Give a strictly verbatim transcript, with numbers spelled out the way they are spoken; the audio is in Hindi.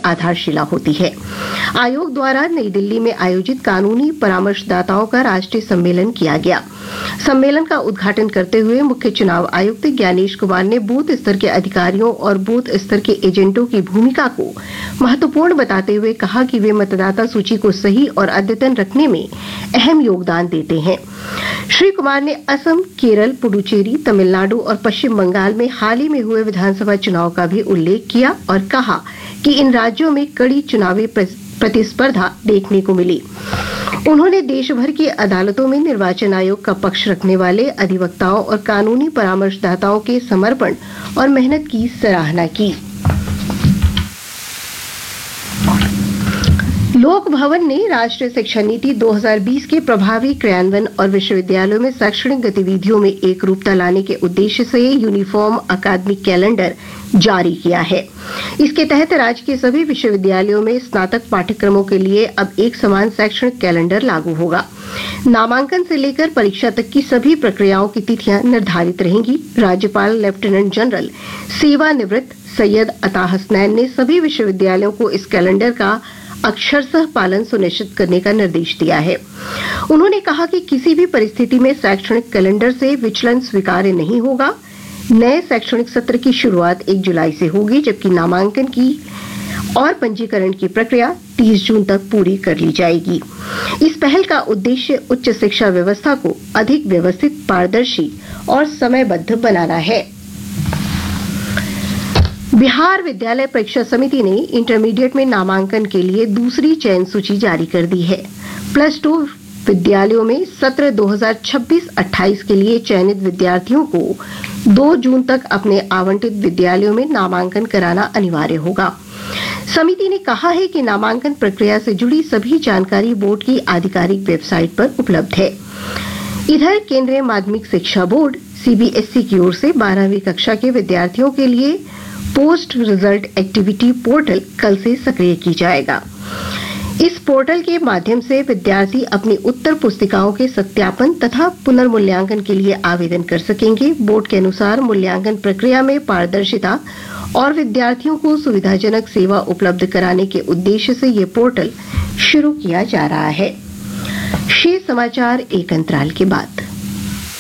आधारशिला होती है। आयोग द्वारा नई दिल्ली में आयोजित कानूनी परामर्शदाताओं का राष्ट्रीय सम्मेलन किया गया। सम्मेलन का उद्घाटन करते हुए मुख्य चुनाव आयुक्त ज्ञानेश कुमार ने बूथ स्तर के अधिकारियों और बूथ स्तर के एजेंटों की भूमिका को महत्वपूर्ण बताते हुए कहा कि वे मतदाता सूची को सही और अद्यतन रखने में अहम योगदान देते हैं। श्री कुमार ने असम, केरल, पुडुचेरी, तमिलनाडु और पश्चिम बंगाल में हाल ही में हुए विधानसभा चुनाव का भी उल्लेख किया और कहा कि इन राज्यों में कड़ी चुनावी प्रतिस्पर्धा देखने को मिली। उन्होंने देश भर की अदालतों में निर्वाचन आयोग का पक्ष रखने वाले अधिवक्ताओं और कानूनी परामर्शदाताओं के समर्पण और मेहनत की सराहना की। लोक भवन ने राष्ट्रीय शिक्षा नीति दो हज़ार बीस के प्रभावी क्रियान्वयन और विश्वविद्यालयों में शैक्षणिक गतिविधियों में एक रूपता लाने के उद्देश्य से यूनिफॉर्म अकादमिक कैलेंडर जारी किया है। इसके तहत राज्य के सभी विश्वविद्यालयों में स्नातक पाठ्यक्रमों के लिए अब एक समान शैक्षणिक कैलेंडर लागू होगा। नामांकन से लेकर परीक्षा तक की सभी प्रक्रियाओं की तिथियां निर्धारित रहेंगी। राज्यपाल लेफ्टिनेंट जनरल सेवानिवृत्त सैयद अता हसनैन ने सभी विश्वविद्यालयों को इस कैलेंडर का अक्षरशः पालन सुनिश्चित करने का निर्देश दिया है। उन्होंने कहा कि किसी भी परिस्थिति में शैक्षणिक कैलेंडर से विचलन स्वीकार्य नहीं होगा। नए शैक्षणिक सत्र की शुरुआत एक जुलाई से होगी, जबकि नामांकन की और पंजीकरण की प्रक्रिया तीस जून तक पूरी कर ली जाएगी। इस पहल का उद्देश्य उच्च शिक्षा व्यवस्था को अधिक व्यवस्थित, पारदर्शी और समयबद्ध बनाना है। बिहार विद्यालय परीक्षा समिति ने इंटरमीडिएट में नामांकन के लिए दूसरी चयन सूची जारी कर दी है। प्लस टू विद्यालयों में सत्र दो हज़ार छब्बीस अट्ठाईस के लिए चयनित विद्यार्थियों को दो जून तक अपने आवंटित विद्यालयों में नामांकन कराना अनिवार्य होगा। समिति ने कहा है कि नामांकन प्रक्रिया से जुड़ी सभी जानकारी बोर्ड की आधिकारिक वेबसाइट पर उपलब्ध है। इधर केंद्रीय माध्यमिक शिक्षा बोर्ड सीबीएसई की ओर से बारहवीं कक्षा के विद्यार्थियों के लिए पोस्ट रिजल्ट एक्टिविटी पोर्टल कल से सक्रिय की जाएगा। इस पोर्टल के माध्यम से विद्यार्थी अपनी उत्तर पुस्तिकाओं के सत्यापन तथा पुनर्मूल्यांकन के लिए आवेदन कर सकेंगे। बोर्ड के अनुसार मूल्यांकन प्रक्रिया में पारदर्शिता और विद्यार्थियों को सुविधाजनक सेवा उपलब्ध कराने के उद्देश्य से ये पोर्टल शुरू किया जा रहा है। शेष समाचार एक अंतराल के बाद।